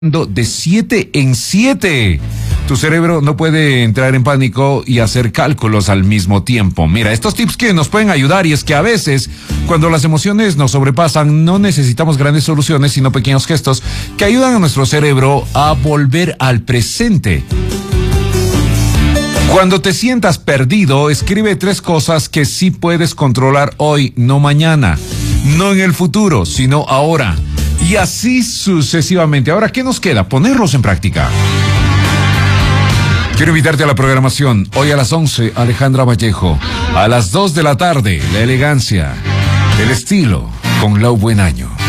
de 7 en 7. Tu cerebro no puede entrar en pánico y hacer cálculos al mismo tiempo. Mira, estos tips que nos pueden ayudar, y es que a veces, cuando las emociones nos sobrepasan, no necesitamos grandes soluciones, sino pequeños gestos que ayudan a nuestro cerebro a volver al presente. Cuando te sientas perdido, escribe 3 cosas que sí puedes controlar hoy, no mañana. No en el futuro, sino ahora. Y así sucesivamente. Ahora, ¿qué nos queda? Ponerlos en práctica. Quiero invitarte a la programación. Hoy a las 11, Alejandra Vallejo. A las 2 de la tarde, la elegancia, el estilo, con Lau Buen Año.